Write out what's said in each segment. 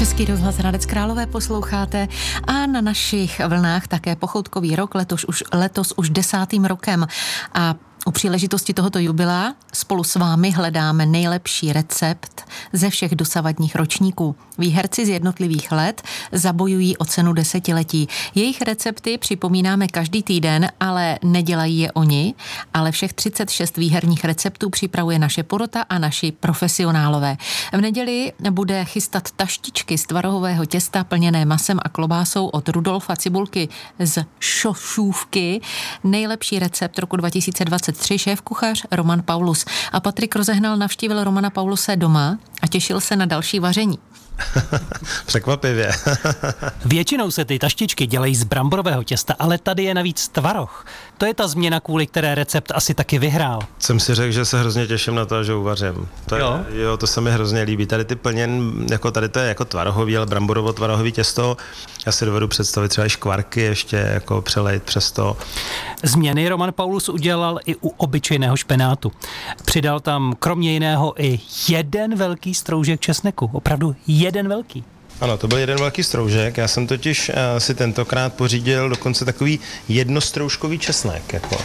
Český rozhlas Hradec Králové posloucháte a na našich vlnách také pochoutkový rok, letos už 10. rokem. A u příležitosti tohoto jubilea spolu s vámi hledáme nejlepší recept ze všech dosavadních ročníků. Výherci z jednotlivých let zabojují o cenu desetiletí. Jejich recepty připomínáme každý týden, ale nedělají je oni, ale všech 36 výherních receptů připravuje naše porota a naši profesionálové. V neděli bude chystat taštičky z tvarohového těsta plněné masem a klobásou od Rudolfa Cibulky z Šošůvky. Nejlepší recept roku 2023 šéfkuchař Roman Paulus. A Patrik Rozehnal navštívil Romana Pauluse doma a těšil se na další vaření. Překvapivě. Většinou se ty taštičky dělají z bramborového těsta, ale tady je navíc tvaroh. To je ta změna, kvůli které recept asi taky vyhrál. Jsem si řekl, že se hrozně těším na to, že uvařím. To se mi hrozně líbí. Tady ty plněn, jako tady to je jako tvarohový, ale bramborovo-tvarohový těsto. Já si dovedu představit třeba i škvarky ještě jako přelejt přes to. Změny Roman Paulus udělal i u obyčejného špenátu. Přidal tam kromě jiného i jeden velký stroužek česneku. Opravdu jeden velký. Ano, to byl jeden velký stroužek. Já jsem totiž si tentokrát pořídil dokonce takový jednostroužkový česnek. Jako.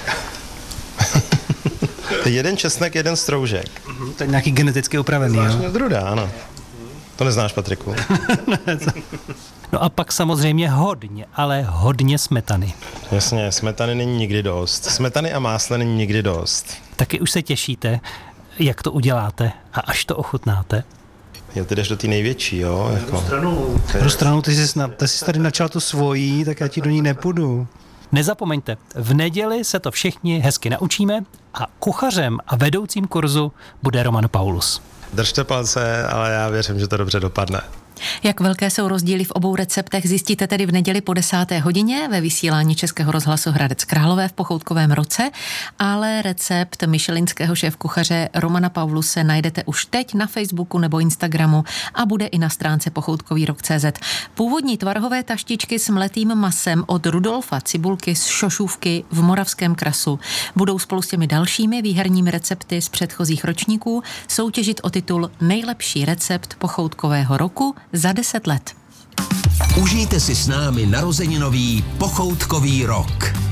Jeden česnek, jeden stroužek. To je nějaký geneticky upravený, jo? Zvláštní odrůda, ano. To neznáš, Patriku. No a pak samozřejmě hodně, ale hodně smetany. Jasně, smetany není nikdy dost. Smetany a másla není nikdy dost. Taky už se těšíte, jak to uděláte a až to ochutnáte? Jo, ty jdeš do té největší, jo? Jako. Druhou stranu, ty jsi tady načal tu svojí, tak já ti do ní nepůjdu. Nezapomeňte, v neděli se to všichni hezky naučíme a kuchařem a vedoucím kurzu bude Roman Paulus. Držte palce, ale já věřím, že to dobře dopadne. Jak velké jsou rozdíly v obou receptech, zjistíte tedy v neděli po 10. hodině ve vysílání Českého rozhlasu Hradec Králové v pochoutkovém roce, ale recept michelinského šéfkuchaře Romana Pauluse najdete už teď na Facebooku nebo Instagramu a bude i na stránce pochoutkovýrok.cz. Původní tvarohové taštičky s mletým masem od Rudolfa Cibulky z Šošůvky v Moravském Krasu budou spolu s těmi dalšími výherními recepty z předchozích ročníků soutěžit o titul Nejlepší recept pochoutkového roku za 10 let. Užijte si s námi narozeninový pochoutkový rok.